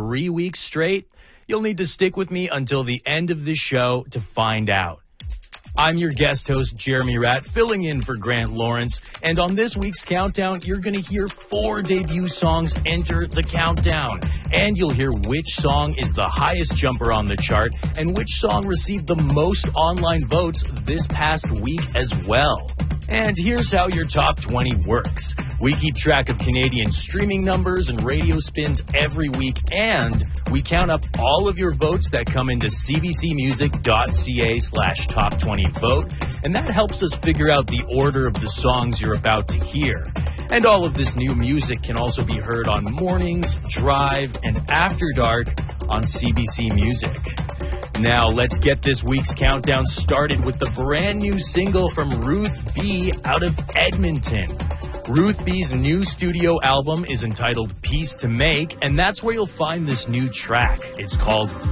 3 weeks straight? You'll need to stick with me until the end of the show to find out. I'm your guest host, Jeremy Ratt, filling in for Grant Lawrence. And on this week's countdown, you're going to hear 4 debut songs enter the countdown. And you'll hear which song is the highest jumper on the chart and which song received the most online votes this past week as well. And here's how your top 20 works. We keep track of Canadian streaming numbers and radio spins every week, and we count up all of your votes that come into cbcmusic.ca/top20vote, and that helps us figure out the order of the songs you're about to hear. And all of this new music can also be heard on Mornings, Drive, and After Dark on CBC Music. Now, let's get this week's countdown started with the brand new single from Ruth B. out of Edmonton. Ruth B's new studio album is entitled Peace to Make, and that's where you'll find this new track. It's called